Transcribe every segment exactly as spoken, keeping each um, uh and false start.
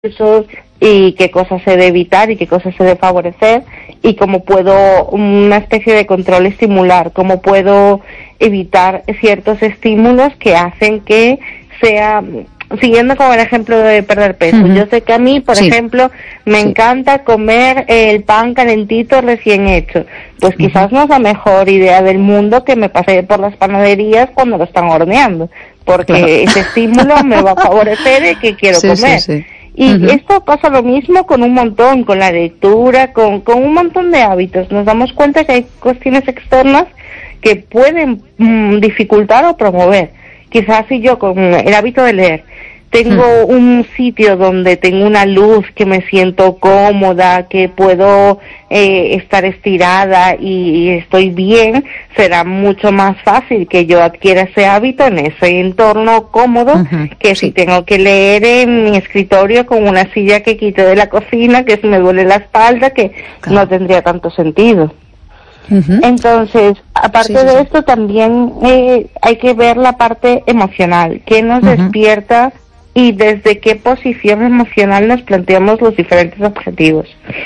usos y qué cosas se debe evitar y qué cosas se debe favorecer, y cómo puedo, una especie de control estimular, cómo puedo evitar ciertos estímulos que hacen que sea, siguiendo como el ejemplo de perder peso. Uh-huh. Yo sé que a mí, por sí. ejemplo, me sí. encanta comer el pan calentito recién hecho. Pues uh-huh. quizás no es la mejor idea del mundo que me pase por las panaderías cuando lo están horneando, porque claro. ese estímulo me va a favorecer el que quiero sí, comer. Sí, sí. Y uh-huh. esto pasa lo mismo con un montón, con la lectura, con, con un montón de hábitos. Nos damos cuenta que hay cuestiones externas que pueden mmm, dificultar o promover. Quizás si yo con el hábito de leer tengo uh-huh. un sitio donde tengo una luz, que me siento cómoda, que puedo eh, estar estirada y, y estoy bien, será mucho más fácil que yo adquiera ese hábito en ese entorno cómodo uh-huh. que sí. si tengo que leer en mi escritorio con una silla que quito de la cocina, que si me duele la espalda, que claro. no tendría tanto sentido. Uh-huh. Entonces, aparte sí, sí, de sí. esto, también eh, hay que ver la parte emocional, que nos uh-huh. despierta y desde qué posición emocional nos planteamos los diferentes objetivos.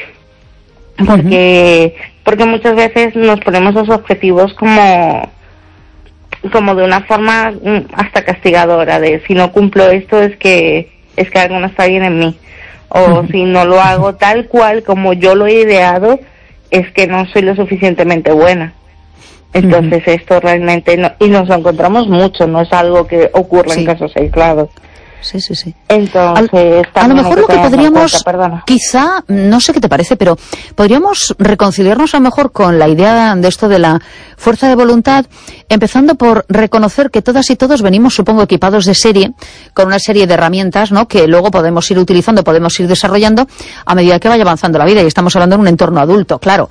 Porque uh-huh. porque muchas veces nos ponemos los objetivos como como de una forma hasta castigadora, de si no cumplo esto es que es que algo no está bien en mí, o uh-huh. si no lo hago tal cual como yo lo he ideado, es que no soy lo suficientemente buena. Entonces uh-huh. esto realmente no, y nos lo encontramos mucho, no es algo que ocurra sí. en casos aislados. Sí, sí, sí. Entonces, a, a lo mejor lo que podríamos, cuenta, quizá, no sé qué te parece, pero podríamos reconciliarnos a lo mejor con la idea de esto de la fuerza de voluntad, empezando por reconocer que todas y todos venimos, supongo, equipados de serie, con una serie de herramientas, ¿no?, que luego podemos ir utilizando, podemos ir desarrollando a medida que vaya avanzando la vida, y estamos hablando en un entorno adulto, claro.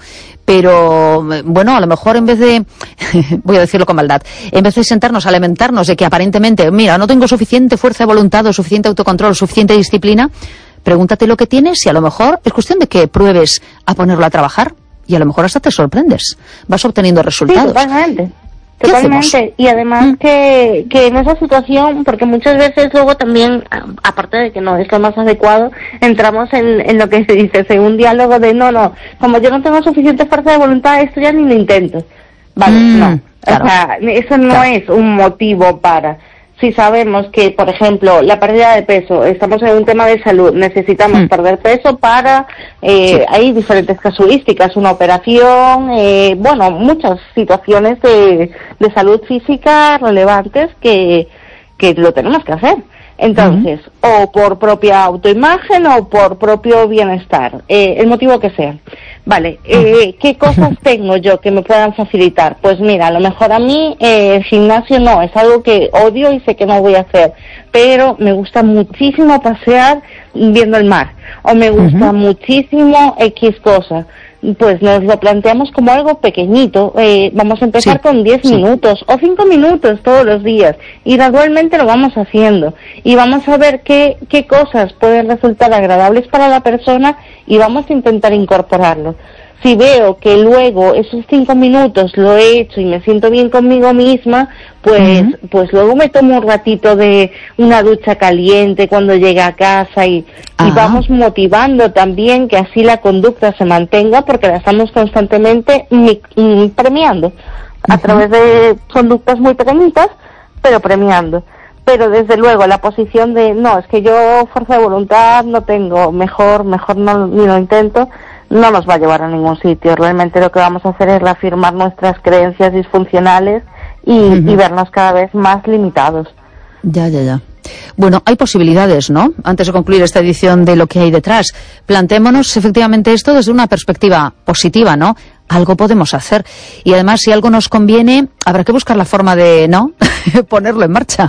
Pero, bueno, a lo mejor en vez de, voy a decirlo con maldad, en vez de sentarnos a lamentarnos de que aparentemente, mira, no tengo suficiente fuerza de voluntad, o suficiente autocontrol, o suficiente disciplina, pregúntate lo que tienes y a lo mejor es cuestión de que pruebes a ponerlo a trabajar y a lo mejor hasta te sorprendes, vas obteniendo resultados. Sí, totalmente. Totalmente, y además ¿Mm? que, que en esa situación, porque muchas veces luego también, aparte de que no es lo más adecuado, entramos en, en lo que se dice, en un diálogo de no, no, como yo no tengo suficiente fuerza de voluntad, esto ya ni lo intento. Vale, mm, no, claro. O sea, eso no claro. es un motivo para... Si sabemos que, por ejemplo, la pérdida de peso, estamos en un tema de salud, necesitamos hmm. perder peso para, eh, sí. hay diferentes casuísticas, una operación, eh, bueno, muchas situaciones de, de salud física relevantes que, que lo tenemos que hacer. Entonces, uh-huh. o por propia autoimagen o por propio bienestar, eh, el motivo que sea. Vale, eh, ¿qué cosas tengo yo que me puedan facilitar? Pues mira, a lo mejor a mí eh, el gimnasio no, es algo que odio y sé que no voy a hacer, pero me gusta muchísimo pasear viendo el mar, o me gusta uh-huh. muchísimo X cosa. Pues nos lo planteamos como algo pequeñito, eh, vamos a empezar sí, con diez sí. minutos o cinco minutos todos los días y gradualmente lo vamos haciendo y vamos a ver qué, qué cosas pueden resultar agradables para la persona y vamos a intentar incorporarlo. Si veo que luego esos cinco minutos lo he hecho y me siento bien conmigo misma, pues uh-huh. pues luego me tomo un ratito de una ducha caliente cuando llegue a casa y, y vamos motivando también que así la conducta se mantenga, porque la estamos constantemente mi, mi, premiando uh-huh. a través de conductas muy pequeñitas, pero premiando. Pero desde luego la posición de no, es que yo fuerza de voluntad no tengo, mejor, mejor no ni lo intento, no nos va a llevar a ningún sitio. Realmente lo que vamos a hacer es reafirmar nuestras creencias disfuncionales y, uh-huh. y vernos cada vez más limitados. Ya, ya, ya. Bueno, hay posibilidades, ¿no? Antes de concluir esta edición de lo que hay detrás, plantémonos efectivamente esto desde una perspectiva positiva, ¿no? Algo podemos hacer. Y además, si algo nos conviene, habrá que buscar la forma de, ¿no?, ponerlo en marcha.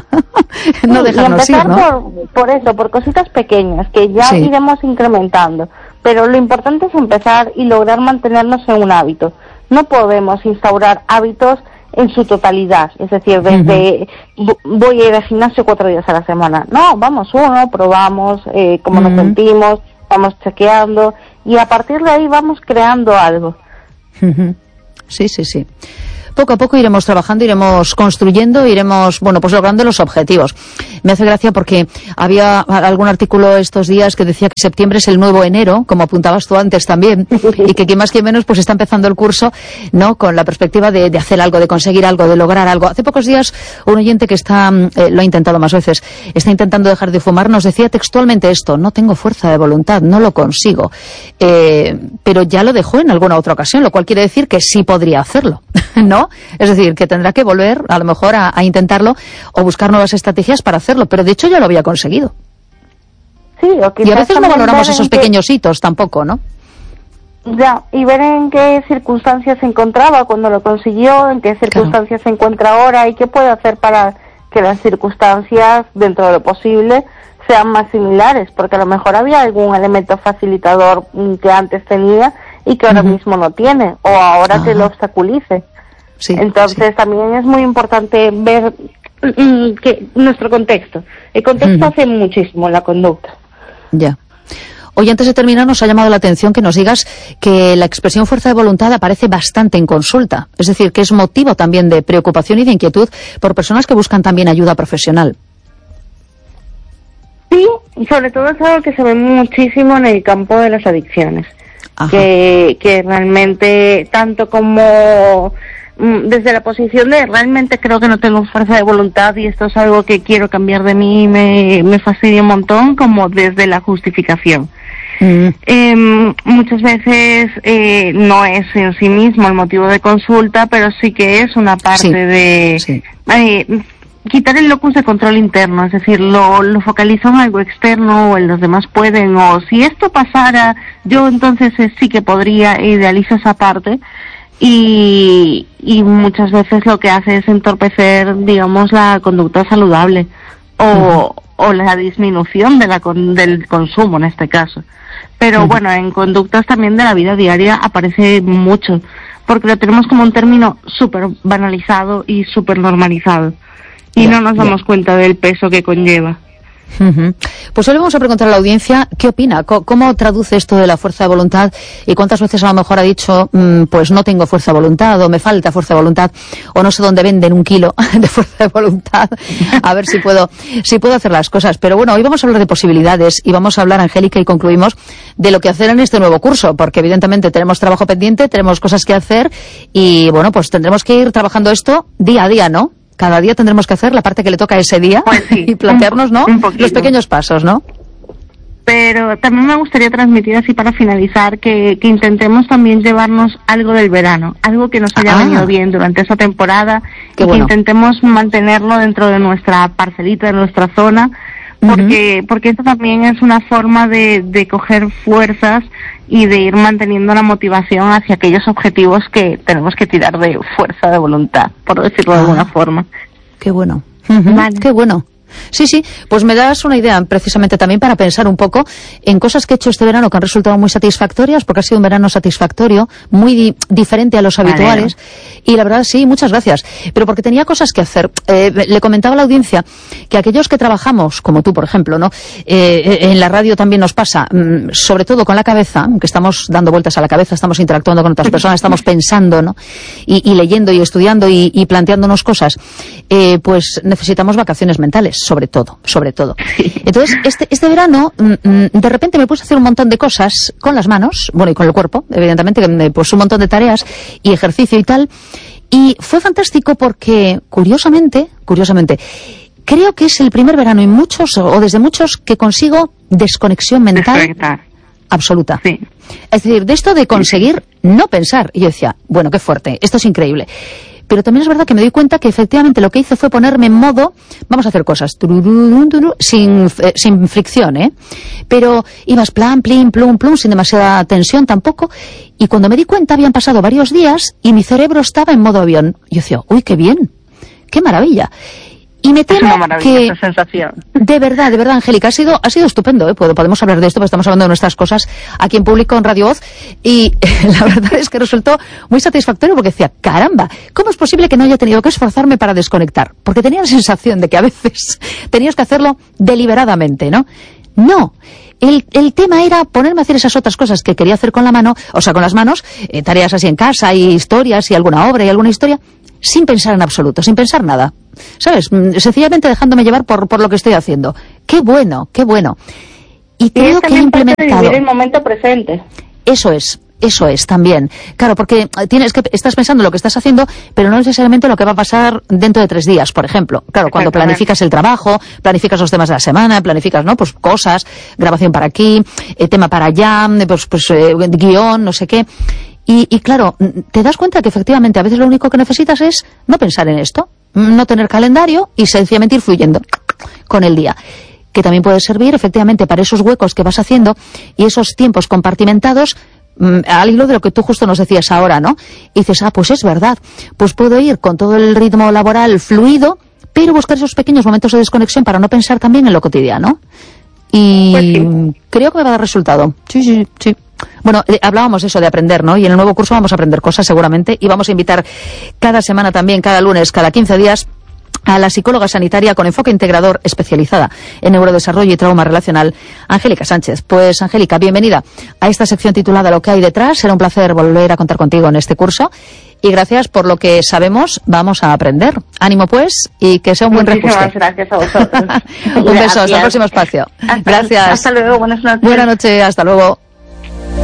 No sí, dejarnos y empezar ir, ¿no? Por, por eso, por cositas pequeñas, que ya sí. iremos incrementando. Pero lo importante es empezar y lograr mantenernos en un hábito. No podemos instaurar hábitos en su totalidad, es decir, desde uh-huh. voy a ir al gimnasio cuatro días a la semana. No, vamos uno, probamos eh, cómo uh-huh. nos sentimos, vamos chequeando y a partir de ahí vamos creando algo. Uh-huh. Sí, sí, sí. poco a poco iremos trabajando, iremos construyendo, iremos, bueno, pues logrando los objetivos. Me hace gracia porque había algún artículo estos días que decía que septiembre es el nuevo enero, como apuntabas tú antes también, y que quien más que menos pues está empezando el curso, ¿no?, con la perspectiva de, de hacer algo, de conseguir algo, de lograr algo. Hace pocos días un oyente que está, eh, lo ha intentado más veces, está intentando dejar de fumar, nos decía textualmente esto: no tengo fuerza de voluntad, no lo consigo. Eh, pero ya lo dejó en alguna otra ocasión, lo cual quiere decir que sí podría hacerlo, ¿no? Es decir, que tendrá que volver a lo mejor a, a intentarlo o buscar nuevas estrategias para hacerlo, pero de hecho ya lo había conseguido. Sí, o y a veces no valoramos esos que... pequeños hitos tampoco, ¿no? Ya, y ver en qué circunstancias se encontraba cuando lo consiguió, en qué circunstancias claro. se encuentra ahora y qué puede hacer para que las circunstancias, dentro de lo posible, sean más similares, porque a lo mejor había algún elemento facilitador que antes tenía y que ahora uh-huh. mismo no tiene, o ahora uh-huh. que lo obstaculice. Sí, Entonces sí. también es muy importante ver mm, que nuestro contexto. El contexto uh-huh. hace muchísimo en la conducta. Ya. Hoy, antes de terminar, nos ha llamado la atención que nos digas que la expresión fuerza de voluntad aparece bastante en consulta. Es decir, que es motivo también de preocupación y de inquietud por personas que buscan también ayuda profesional. Sí, sobre todo es algo que se ve muchísimo en el campo de las adicciones. Que, que realmente, tanto como desde la posición de realmente creo que no tengo fuerza de voluntad y esto es algo que quiero cambiar de mí y me, me fastidia un montón, como desde la justificación. Mm. Eh, muchas veces eh, no es en sí mismo el motivo de consulta, pero sí que es una parte sí, de sí. Eh, quitar el locus de control interno, es decir, lo, lo focalizo en algo externo o en los demás pueden, o si esto pasara, yo entonces sí que podría, e idealizo esa parte. Y, y muchas veces lo que hace es entorpecer, digamos, la conducta saludable o, uh-huh. o la disminución de la con, del consumo en este caso. Pero uh-huh. bueno, en conductas también de la vida diaria aparece mucho, porque lo tenemos como un término súper banalizado y súper normalizado y yeah, no nos damos yeah. cuenta del peso que conlleva. Uh-huh. Pues hoy le vamos a preguntar a la audiencia qué opina, C- cómo traduce esto de la fuerza de voluntad y cuántas veces a lo mejor ha dicho mmm, pues no tengo fuerza de voluntad o me falta fuerza de voluntad o no sé dónde venden un kilo de fuerza de voluntad, a ver si puedo si puedo hacer las cosas. Pero bueno, hoy vamos a hablar de posibilidades y vamos a hablar, Angélica, y concluimos de lo que hacer en este nuevo curso, porque evidentemente tenemos trabajo pendiente, tenemos cosas que hacer y bueno, pues tendremos que ir trabajando esto día a día, ¿no? Cada día tendremos que hacer la parte que le toca ese día pues sí, y plantearnos, ¿no?, los pequeños pasos, ¿no? Pero también me gustaría transmitir, así para finalizar, que, que intentemos también llevarnos algo del verano, algo que nos haya ah. venido bien durante esa temporada Qué y bueno. que intentemos mantenerlo dentro de nuestra parcelita, de nuestra zona, porque uh-huh. porque esto también es una forma de, de coger fuerzas y de ir manteniendo la motivación hacia aquellos objetivos que tenemos que tirar de fuerza de voluntad, por decirlo ah, de alguna forma. Qué bueno, uh-huh, vale. Qué bueno. Sí, sí, pues me das una idea precisamente también para pensar un poco en cosas que he hecho este verano que han resultado muy satisfactorias, porque ha sido un verano satisfactorio, muy di- diferente a los habituales, vale. Y la verdad sí, muchas gracias, pero porque tenía cosas que hacer. Eh, le comentaba a la audiencia que aquellos que trabajamos, como tú por ejemplo, ¿no? Eh, en la radio también nos pasa, mmm, sobre todo con la cabeza, que estamos dando vueltas a la cabeza, estamos interactuando con otras personas, estamos pensando, ¿no? Y, y leyendo y estudiando y, y planteándonos cosas, eh, pues necesitamos vacaciones mentales. Sobre todo, sobre todo. Entonces, este, este verano, mm, de repente me puse a hacer un montón de cosas con las manos, bueno, y con el cuerpo, evidentemente, pues un montón de tareas y ejercicio y tal, y fue fantástico porque, curiosamente, curiosamente, creo que es el primer verano en muchos, o desde muchos, que consigo desconexión mental Desconectar. absoluta. Sí. Es decir, de esto de conseguir no pensar. Y yo decía, bueno, qué fuerte, esto es increíble. Pero también es verdad que me doy cuenta que efectivamente lo que hice fue ponerme en modo, vamos a hacer cosas, sin, eh, sin fricción, ¿eh? Pero ibas plan, plin, plum, plum, sin demasiada tensión tampoco. Y cuando me di cuenta habían pasado varios días y mi cerebro estaba en modo avión. Y yo decía, uy, qué bien, qué maravilla. Y me temo es una maravillosa que, sensación. De verdad, de verdad, Angélica, ha sido, ha sido estupendo, ¿eh? Podemos hablar de esto, porque estamos hablando de nuestras cosas aquí en público, en Radio Voz, y la verdad es que resultó muy satisfactorio porque decía, caramba, ¿cómo es posible que no haya tenido que esforzarme para desconectar? Porque tenía la sensación de que a veces tenías que hacerlo deliberadamente, ¿no? No. El, el tema era ponerme a hacer esas otras cosas que quería hacer con la mano, o sea, con las manos, eh, tareas así en casa, y historias, y alguna obra, y alguna historia, sin pensar en absoluto, sin pensar nada, ¿sabes? Sencillamente dejándome llevar por, por lo que estoy haciendo. ¡Qué bueno, qué bueno! Y creo que he implementado... vivir el momento presente. Eso es. Eso es, también. Claro, porque tienes que estás pensando lo que estás haciendo, pero no necesariamente lo que va a pasar dentro de tres días, por ejemplo. Claro, cuando planificas el trabajo, planificas los temas de la semana, planificas, ¿no? Pues cosas, grabación para aquí, eh, tema para allá, pues, pues eh, guión, no sé qué. Y, y claro, te das cuenta que efectivamente a veces lo único que necesitas es no pensar en esto, no tener calendario y sencillamente ir fluyendo con el día. Que también puede servir efectivamente para esos huecos que vas haciendo y esos tiempos compartimentados, al hilo de lo que tú justo nos decías ahora, ¿no? Y dices, ah, pues es verdad, pues puedo ir con todo el ritmo laboral fluido, pero buscar esos pequeños momentos de desconexión para no pensar también en lo cotidiano. Y pues sí, creo que me va a dar resultado. Sí, sí, sí. Bueno, eh, hablábamos eso de aprender, ¿no? Y en el nuevo curso vamos a aprender cosas seguramente y vamos a invitar cada semana también, cada lunes, cada quince días, a la psicóloga sanitaria con enfoque integrador especializada en neurodesarrollo y trauma relacional, Angélica Sánchez. Pues, Angélica, bienvenida a esta sección titulada Lo que hay detrás. Será un placer volver a contar contigo en este curso. Y gracias por lo que sabemos, vamos a aprender. Ánimo, pues, y que sea un buen repuesto. Muchísimas gracias a vosotros. Un beso, hasta el próximo espacio. Hasta, gracias. Hasta luego, buenas noches. Buenas noches, hasta luego.